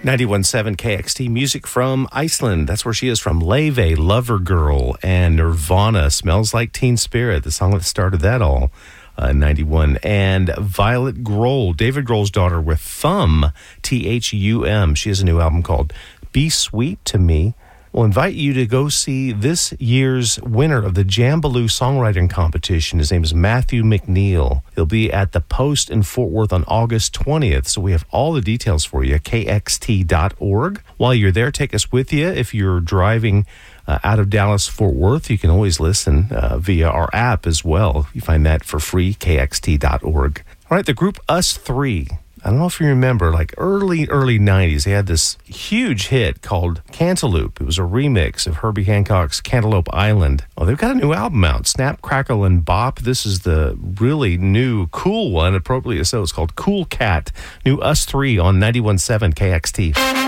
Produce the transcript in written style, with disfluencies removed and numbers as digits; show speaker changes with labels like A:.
A: 91.7 KXT, music from Iceland. That's where she is from. Leve, Lover Girl, and Nirvana, Smells Like Teen Spirit, the song that started that all, 91. And Violet Grohl, David Grohl's daughter, with Thum, Thum. She has a new album called Be Sweet to Me. We'll invite you to go see this year's winner of the Jambaloo Songwriting Competition. His name is Matthew McNeil. He'll be at the Post in Fort Worth on August 20th. So we have all the details for you at kxt.org. While you're there, take us with you. If you're driving out of Dallas-Fort Worth, you can always listen via our app as well. You find that for free, kxt.org. All right, the group Us Three. I don't know if you remember, like early 90s, they had this huge hit called Cantaloupe. It was a remix of Herbie Hancock's Cantaloupe Island. Well, they've got a new album out, Snap, Crackle, and Bop. This is the really new, cool one, appropriately so. It's called Cool Cat. New Us Three on 91.7 KXT.